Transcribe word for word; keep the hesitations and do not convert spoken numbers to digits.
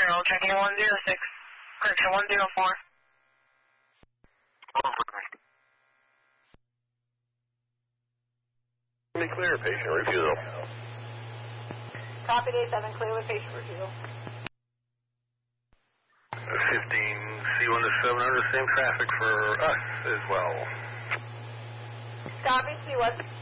zero, checking one zero six, correction one zero four. Be clear, patient refusal. Copy day seven, clear with patient refusal. fifteen C one to seven hundred, same traffic for us as well. Copy, C one.